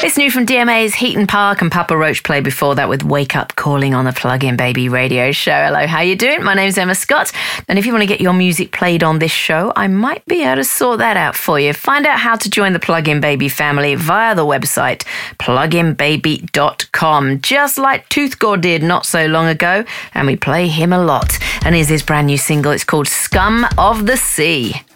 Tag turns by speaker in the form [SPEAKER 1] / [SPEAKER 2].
[SPEAKER 1] It's new from DMA's Heaton Park, and Papa Roach played before that with Wake Up Calling on the Plug-in Baby radio show. Hello, how you doing? My name's Emma Scott, and if you want to get your music played on this show, I might be able to sort that out for you. Find out how to join the Plug-in Baby family via the website pluginbaby.com, just like Toothgore did not so long ago, and we play him a lot. And here's his brand new single. It's called Scum of the Sea.